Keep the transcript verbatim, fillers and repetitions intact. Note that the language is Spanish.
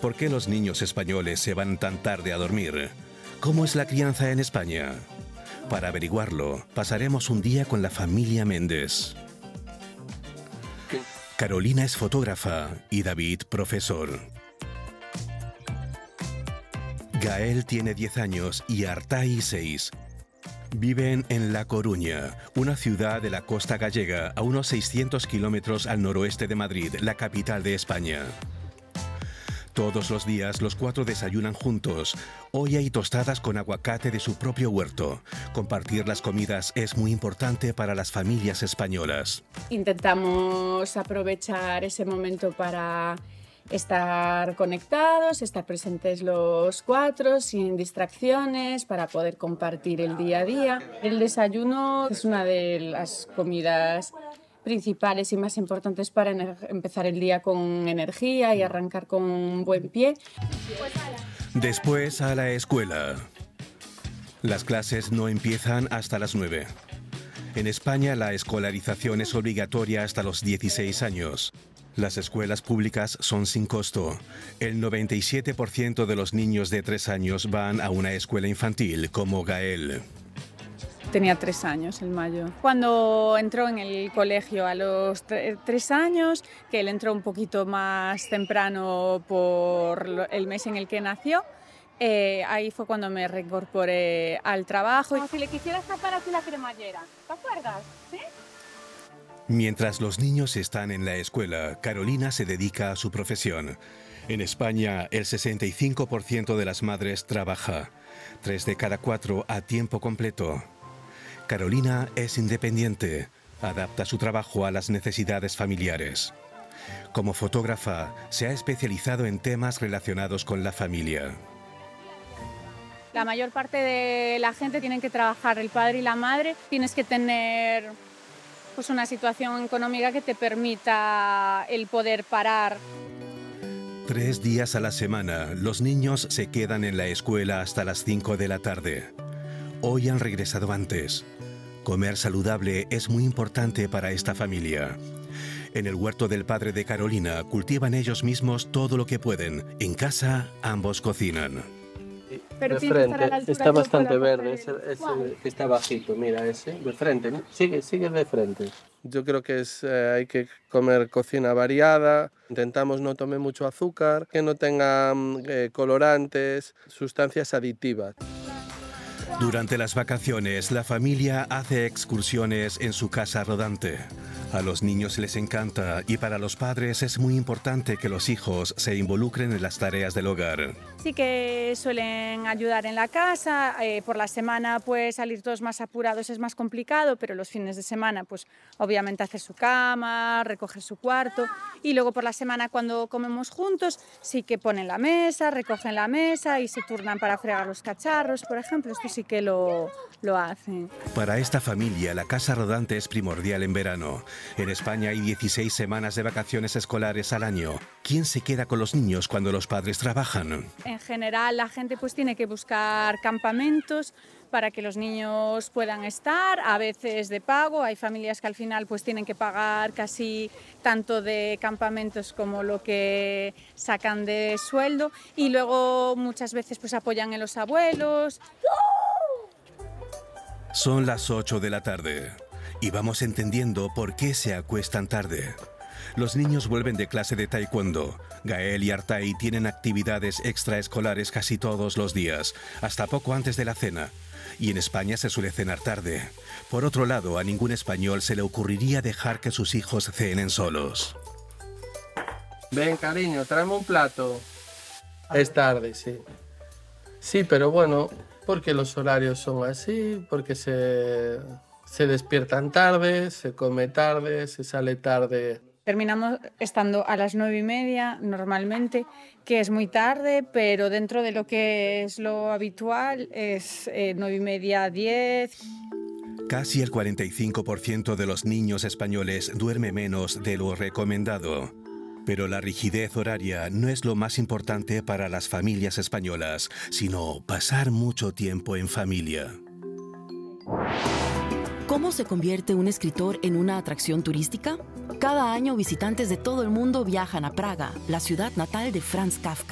¿Por qué los niños españoles se van tan tarde a dormir? ¿Cómo es la crianza en España? Para averiguarlo, pasaremos un día con la familia Méndez. Carolina es fotógrafa y David, profesor. Gael tiene diez años y Artai seis. Viven en La Coruña, una ciudad de la costa gallega a unos seiscientos kilómetros al noroeste de Madrid, la capital de España. Todos los días los cuatro desayunan juntos, olla y tostadas con aguacate de su propio huerto. Compartir las comidas es muy importante para las familias españolas. Intentamos aprovechar ese momento para estar conectados, estar presentes los cuatro, sin distracciones, para poder compartir el día a día. El desayuno es una de las comidas principales y más importantes para empezar el día con energía y arrancar con un buen pie. Después a la escuela. Las clases no empiezan hasta las nueve. En España la escolarización es obligatoria hasta los dieciséis años. Las escuelas públicas son sin costo. El noventa y siete por ciento de los niños de tres años van a una escuela infantil, como Gael. Tenía tres años en mayo. Cuando entró en el colegio a los tre- tres años, que él entró un poquito más temprano por lo- el mes en el que nació, eh, ahí fue cuando me reincorporé al trabajo. Como si le quisieras tapar así la cremallera, ¿te acuerdas? ¿Sí? Mientras los niños están en la escuela, Carolina se dedica a su profesión. En España, el sesenta y cinco por ciento de las madres trabaja, tres de cada cuatro a tiempo completo. Carolina es independiente, adapta su trabajo a las necesidades familiares. Como fotógrafa, se ha especializado en temas relacionados con la familia. La mayor parte de la gente tiene que trabajar, el padre y la madre. Tienes que tener pues, una situación económica que te permita el poder parar. Tres días a la semana, los niños se quedan en la escuela hasta las cinco de la tarde. Hoy han regresado antes. Comer saludable es muy importante para esta familia. En el huerto del padre de Carolina cultivan ellos mismos todo lo que pueden. En casa, ambos cocinan. Pero de tiene que estar a la frente, altura está que yo bastante pueda verde, ese, coger. ese ¿Cuál? que está bajito, mira ese, de frente, ¿no? Sigue, sigue de frente. Yo creo que es, eh, hay que comer cocina variada, intentamos no tomar mucho azúcar, que no tenga eh, colorantes, sustancias aditivas. Durante las vacaciones, la familia hace excursiones en su casa rodante. A los niños les encanta y para los padres es muy importante que los hijos se involucren en las tareas del hogar. Sí que suelen ayudar en la casa, eh, por la semana pues salir todos más apurados es más complicado, pero los fines de semana pues obviamente hacer su cama, recoger su cuarto y luego por la semana cuando comemos juntos sí que ponen la mesa, recogen la mesa y se turnan para fregar los cacharros, por ejemplo, esto sí que lo, lo hacen. Para esta familia, la casa rodante es primordial en verano. En España hay dieciséis semanas de vacaciones escolares al año. ¿Quién se queda con los niños cuando los padres trabajan? En general la gente pues tiene que buscar campamentos para que los niños puedan estar, a veces de pago, hay familias que al final pues tienen que pagar casi tanto de campamentos como lo que sacan de sueldo y luego muchas veces pues apoyan en los abuelos. Son las ocho de la tarde y vamos entendiendo por qué se acuestan tarde. Los niños vuelven de clase de taekwondo. Gael y Artai tienen actividades extraescolares casi todos los días, hasta poco antes de la cena. Y en España se suele cenar tarde. Por otro lado, a ningún español se le ocurriría dejar que sus hijos cenen solos. Ven, cariño, tráeme un plato. Es tarde, sí. Sí, pero bueno, porque los horarios son así, porque se, se despiertan tarde, se come tarde, se sale tarde. Terminamos estando a las nueve y media normalmente, que es muy tarde, pero dentro de lo que es lo habitual es eh, nueve y media, diez. Casi el cuarenta y cinco por ciento de los niños españoles duerme menos de lo recomendado. Pero la rigidez horaria no es lo más importante para las familias españolas, sino pasar mucho tiempo en familia. ¿Cómo se convierte un escritor en una atracción turística? Cada año visitantes de todo el mundo viajan a Praga, la ciudad natal de Franz Kafka.